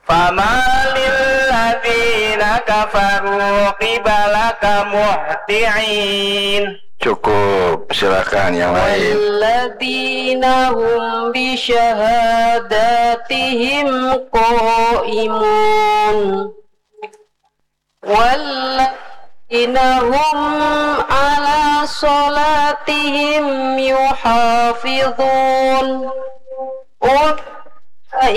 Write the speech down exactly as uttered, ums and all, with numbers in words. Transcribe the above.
famalil ladzina kafaru qibalaka muhti'in. Cukup, silakan yang lain. Walladzina hum bi syahadatihim qaimun. Walladzina hum ala salatihim yuhafizun.